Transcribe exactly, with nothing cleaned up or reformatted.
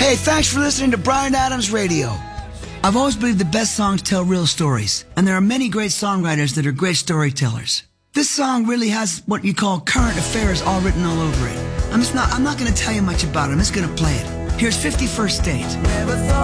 Hey, thanks for listening to Bryan Adams Radio. I've always believed the best songs tell real stories, and there are many great songwriters that are great storytellers. This song really has what you call current affairs all written all over it. I'm just not, I'm not going to tell you much about it. I'm just going to play it. Here's fifty-first State. Never thought